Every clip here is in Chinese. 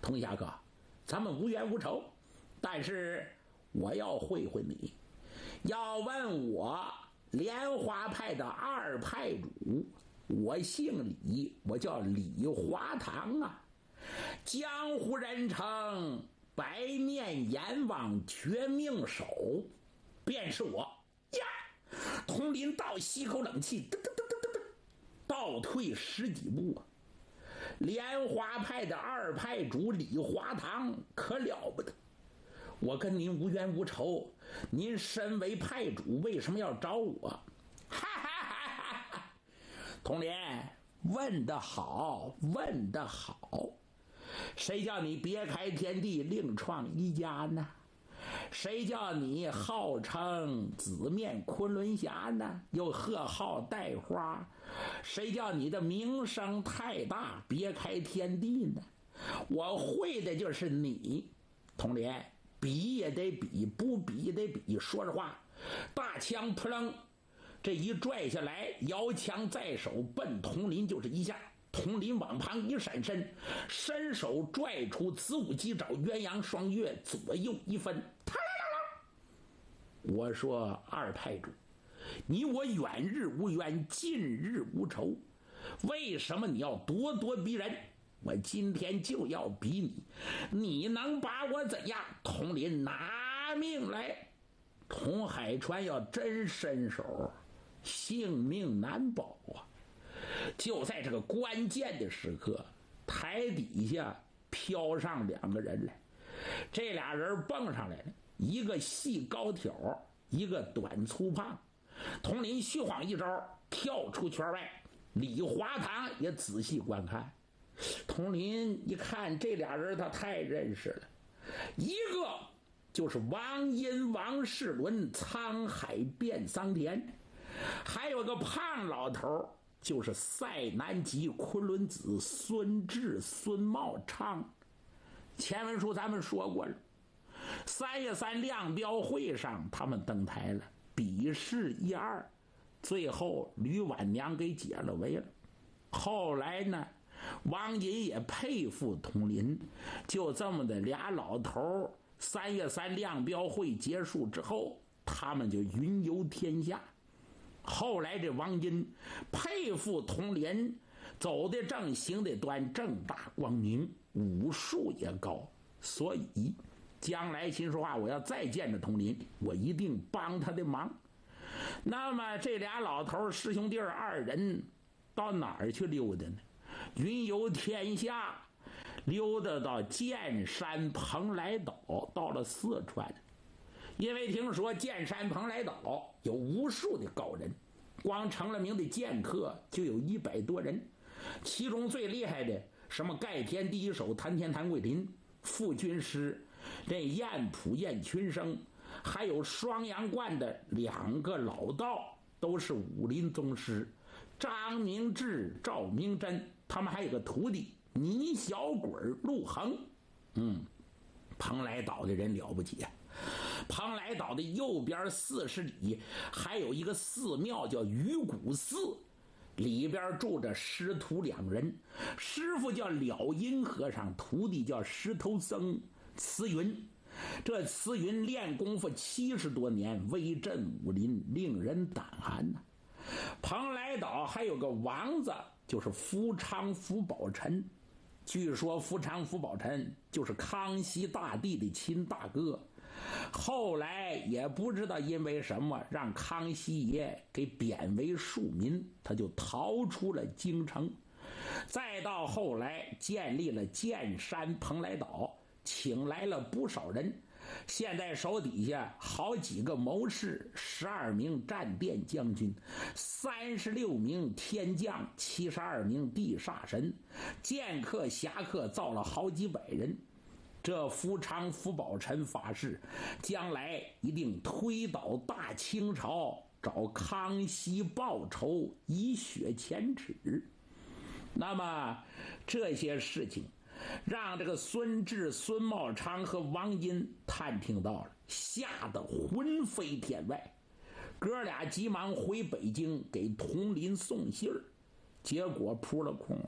童侠哥，咱们无冤无仇，但是我要会会你，要问我莲花派的二派主，我姓李，我叫李华堂啊，江湖人称白面阎王绝命手，便是我呀！佟林倒吸口冷气，噔噔噔噔噔，倒退10几步啊！莲花派的二派主李华堂可了不得，我跟您无冤无仇，您身为派主为什么要找我？哈哈哈哈哈！佟林，问得好，问得好，谁叫你别开天地另创一家呢？谁叫你号称紫面昆仑侠呢？又贺号带花，谁叫你的名声太大别开天地呢？我会的就是你，佟连，比也得比，不比也得比。说实话，大枪扑棱，这一拽下来，摇枪在手，奔佟林就是一下。佟林往旁一闪身，伸手拽出子午鸡爪鸳鸯双月，左右一分，我说二派主，你我远日无冤，近日无仇，为什么你要咄咄逼人？我今天就要逼你，你能把我怎样？佟林拿命来！佟海川要真伸手，性命难保啊！就在这个关键的时刻，台底下飘上2个人来，这俩人蹦上来了，一个细高挑，一个短粗胖。佟林虚晃一招，跳出圈外，李华堂也仔细观看。佟林一看这俩人他太认识了，一个就是王殷王世伦，沧海变桑田，还有个胖老头就是塞南极昆仑子孙志孙茂昌。前文书咱们说过了，3月3亮标会上他们登台了，比试1、2，最后吕婉娘给解了围了。后来呢，王寅也佩服佟林，就这么的俩老头，3月3亮标会结束之后，他们就云游天下。后来这王寅佩服佟林，走得正，行得端，正大光明，武术也高，所以将来秦说话我要再见着佟林，我一定帮他的忙。那么这俩老头师兄弟2人到哪儿去溜达呢？云游天下，溜达到剑山蓬莱岛，到了四川。因为听说剑山蓬莱岛有无数的高人，光成了名的剑客就有100多人，其中最厉害的什么盖天第一手谭天谭桂林，副军师这燕普燕群生，还有双阳观的2个老道都是武林宗师，张明志、赵明真，他们还有个徒弟倪小鬼陆恒。蓬莱岛的人了不起啊！蓬莱岛的右边40里还有一个寺庙叫鱼骨寺，里边住着师徒2人，师傅叫了因和尚，徒弟叫石头僧慈云。这慈云练功夫70多年，威震武林，令人胆寒呐。蓬莱岛还有个王子，就是福昌福宝臣。据说福昌福宝臣就是康熙大帝的亲大哥，后来也不知道因为什么让康熙爷给贬为庶民，他就逃出了京城。再到后来建立了剑山蓬莱岛，请来了不少人，现在手底下好几个谋士，12名战殿将军，36名天将，72名地煞神，剑客侠客造了好几百人。这福昌福宝臣发誓，将来一定推倒大清朝，找康熙报仇，以雪前耻。那么这些事情让这个孙志、孙茂昌和王寅探听到了，吓得魂飞天外。哥俩急忙回北京给佟林送信儿，结果扑了空了。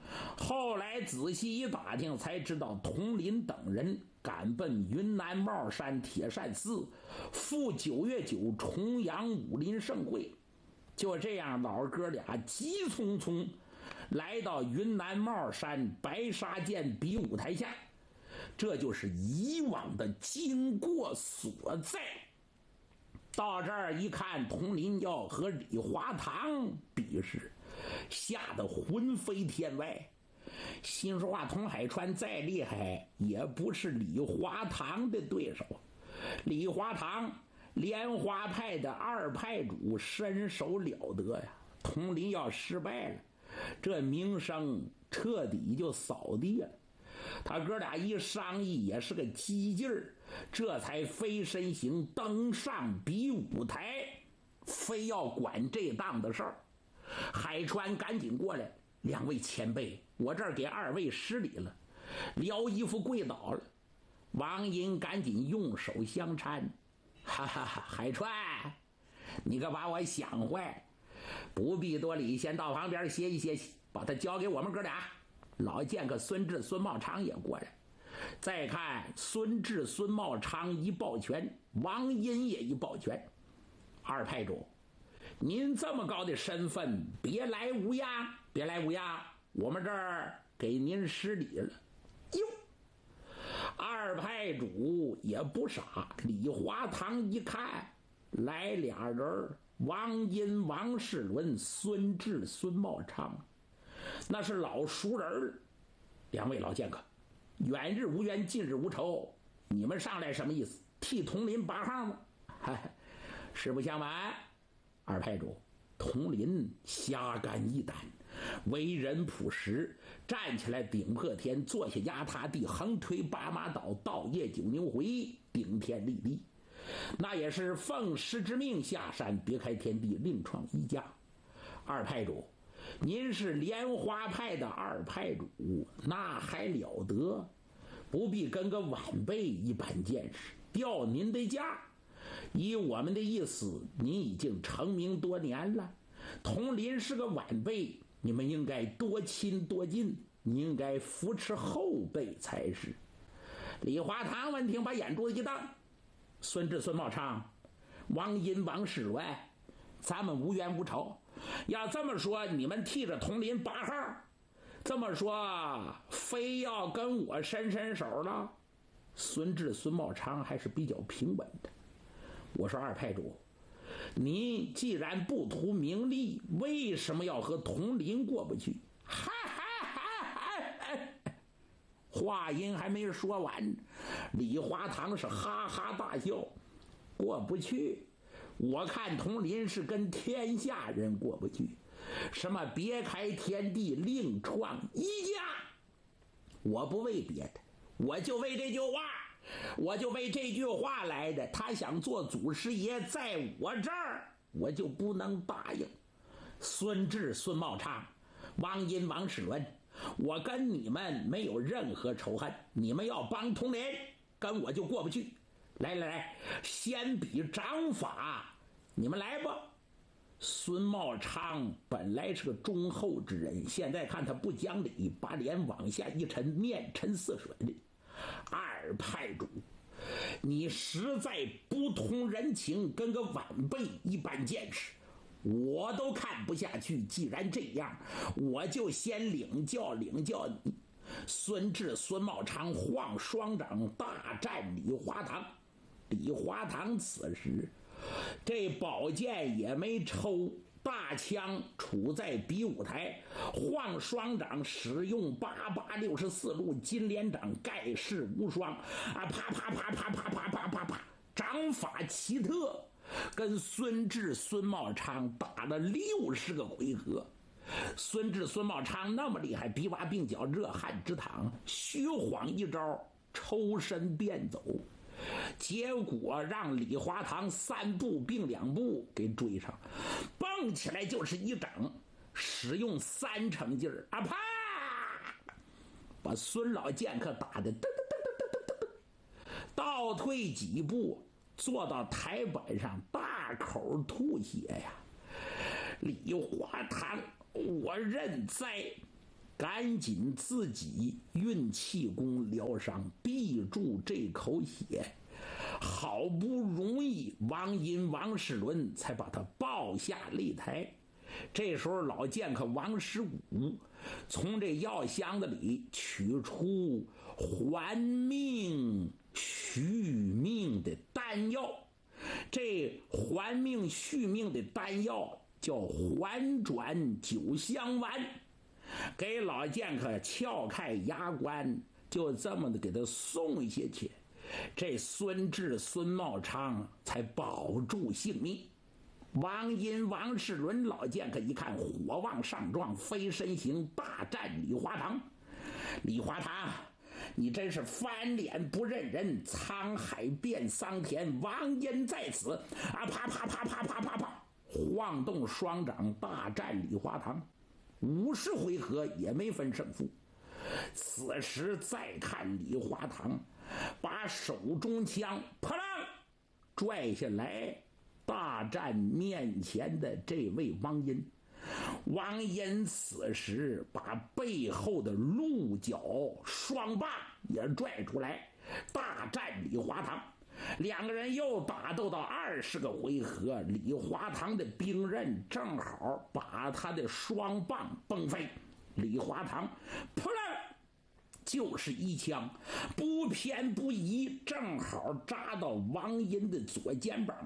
后来仔细一打听，才知道佟林等人赶奔云南帽山铁扇寺，赴9月9重阳武林盛会。就这样，老哥俩急匆匆来到云南帽山白沙涧比武台下，这就是以往的经过所在。到这儿一看，佟林要和李华堂比试，吓得魂飞天外。心说话，佟海川再厉害，也不是李华堂的对手。李华堂莲花派的二派主，身手了得呀。佟林要失败了，这名声彻底就扫地了。他哥俩一商议，也是个激劲儿，这才飞身行登上比武台，非要管这档子事儿。海川赶紧过来，两位前辈，我这儿给二位施礼了。撩衣服跪倒了，王银赶紧用手相搀。哈哈哈，海川，你可把我想坏，不必多礼，先到旁边歇息歇息，把他交给我们哥俩。老剑客孙志、孙茂昌也过来。再看孙志、孙茂昌一抱拳，王银也一抱拳。二派主，您这么高的身份，别来无恙，别来无恙，我们这儿给您施礼了。哟，二派主也不傻，李华堂一看来俩人，王银、王世伦、孙志、孙茂昌，那是老熟人。两位老剑客，远日无冤，近日无仇，你们上来什么意思？替佟林拔号吗？实不相瞒，二派主，佟林侠肝义胆，为人朴实，站起来顶破天，坐下压塌地，横推八马倒，倒夜九牛回，顶天立地，那也是奉师之命下山，别开天地，另创一家。二派主，您是莲花派的二派主，那还了得，不必跟个晚辈一般见识，调您的价。以我们的意思，您已经成名多年了，佟林是个晚辈，你们应该多亲多近，你应该扶持后辈才是。李华堂闻听，把眼珠子一瞪，孙志、孙茂昌、王银、王世伦，咱们无冤无仇，要这么说，你们替着佟林拔号，这么说非要跟我伸伸手了？孙志、孙茂昌还是比较平稳的。我说二派主，你既然不图名利，为什么要和佟林过不去？哈哈哈哈！话音还没说完，李华堂是哈哈大笑。过不去？我看佟林是跟天下人过不去。什么别开天地，另创一家，我不为别的，我就为这句话。我就为这句话来的，他想做祖师爷，在我这儿我就不能答应。孙志、孙茂昌、王银、王世伦，我跟你们没有任何仇恨，你们要帮佟林，跟我就过不去。来来来，先比掌法，你们来吧。孙茂昌本来是个忠厚之人，现在看他不讲理，把脸往下一沉，面沉似水的。二派主，你实在不通人情，跟个晚辈一般见识，我都看不下去。既然这样，我就先领教领教你。孙志、孙茂昌晃双掌大战李华堂。李华堂此时这宝剑也没抽，大枪杵在比武台，晃双掌使用8864路金莲掌，盖世无双啊！啪啪啪啪啪啪啪啪啪，掌法奇特，跟孙志、孙茂昌打了60个回合。孙志、孙茂昌那么厉害，比娃并脚，热汗直淌，虚晃一招，抽身便走。结果让李华堂3步并2步给追上，蹦起来就是一掌，使用3成劲儿啊！啪，把孙老剑客打得噔噔噔噔噔噔噔，倒退几步，坐到台板上大口吐血呀！李华堂，我认栽， 赶紧自己运气功疗伤，闭住这口血。好不容易王寅、王世伦才把他抱下擂台。这时候老剑客王十五从这药箱子里取出还命续命的丹药，这还命续命的丹药叫还转九香丸，给老剑客撬开牙关，就这么的给他送下去。这孙志、孙茂昌才保住性命。王寅、王世伦老剑客一看火旺上撞，飞身行大战李华堂。李华堂，你真是翻脸不认人，沧海变桑田，王寅在此！啊，啪啪啪啪啪啪啪，晃动双掌大战李华堂，50回合也没分胜负。此时再看李华堂，把手中枪啪啷拽下来，大战面前的这位王寅。王寅此时把背后的鹿角双棒也拽出来，大战李华堂。两个人又打斗到20个回合，李华堂的兵刃正好把他的双棒崩飞。李华堂扑棱就是一枪，不偏不倚，正好扎到王寅的左肩膀。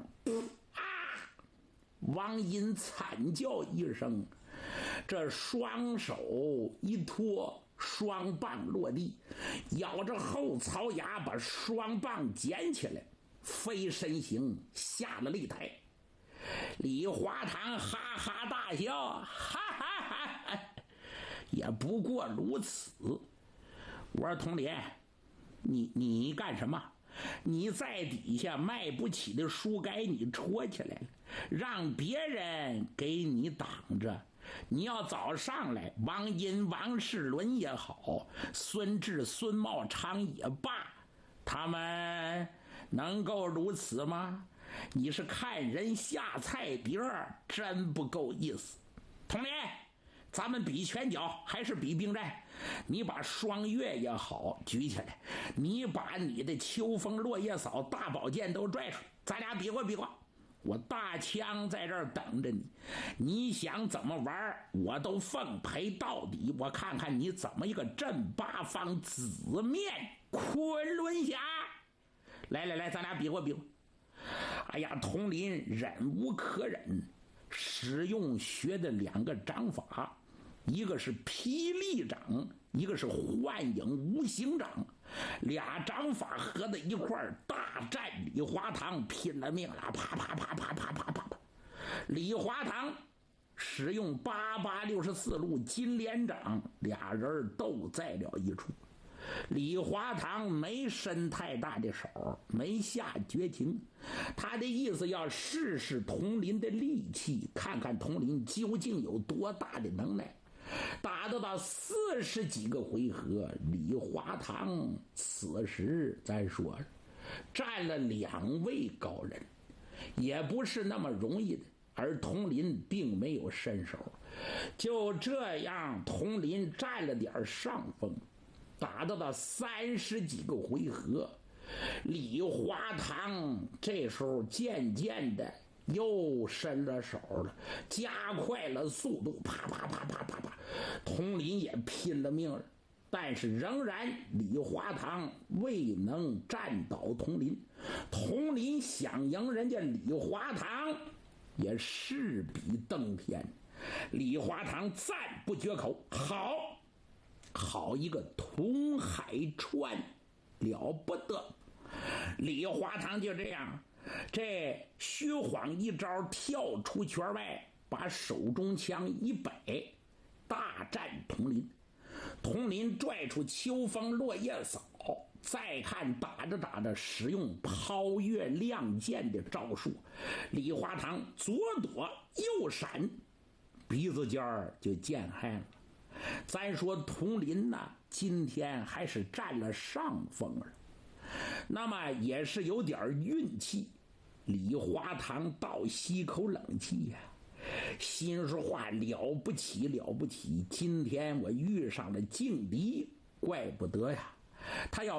王寅惨叫一声，这双手一拖，双棒落地，咬着后槽牙把双棒捡起来，飞身行下了擂台。李华堂哈哈大笑，哈哈哈哈，也不过如此。我说佟林，你干什么？你在底下迈不起的书盖你戳起来了，让别人给你挡着。你要早上来，王寅、王世伦也好，孙志、孙茂昌也罢，他们能够如此吗？你是看人下菜碟儿，真不够意思。佟林，咱们比拳脚还是比兵刃？你把双月也好举起来，你把你的秋风落叶扫大宝剑都拽出来，咱俩比划比划。我大枪在这儿等着你，你想怎么玩我都奉陪到底。我看看你怎么一个镇八方紫面昆仑侠。来来来，咱俩比划比划。哎呀，佟林忍无可忍，使用学的2个掌法，一个是霹雳掌，一个是幻影无形掌，俩掌法合在一块儿，大战李华堂，拼了命了，啪啪啪啪啪啪啪。李华堂使用8864路金莲掌，俩人斗在了一处。李华堂没伸太大的手，没下绝情，他的意思要试试佟林的力气，看看佟林究竟有多大的能耐。打得到40几个回合，李华堂此时咱说了，占了2位高人，也不是那么容易的。而佟林并没有伸手，就这样佟林占了点上风。打到30几个回合，李华堂这时候渐渐的又伸了手了，加快了速度，啪啪啪啪啪啪，佟林也拼了命了，但是仍然李华堂未能战倒佟林。佟林想赢人家李华堂，也势比登天。李华堂赞不绝口，好一个佟海川，了不得！李华堂就这样，这虚晃一招跳出圈外，把手中枪一摆，大战佟林。佟林拽出秋风落叶扫，再看打着打着使用抛月亮剑的招数，李华堂左躲右闪，鼻子尖儿就见害了。咱说佟林呢，今天还是占了上风了，那么也是有点运气。李华堂倒吸口冷气呀， 心说话了不起了不起，今天我遇上了劲敌，怪不得呀，他要